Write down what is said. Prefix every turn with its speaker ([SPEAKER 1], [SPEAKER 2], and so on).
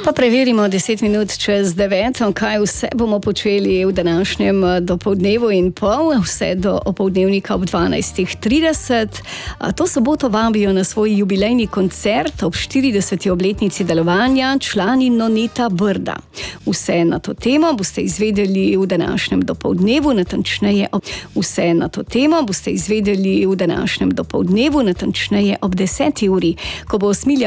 [SPEAKER 1] Pa preverimo 10 minut čez 9, kaj vse bomo počeli v današnjem dopoldnevu in pol, vse do opoldnevnika ob 12:30. To soboto vabijo na svoj jubilejni koncert ob 40. obletnici delovanja člani Noneta Brda. Vse na to temo boste izvedeli v današnjem dopoldnevu, natančneje ob 10. uri, ko bo Smilja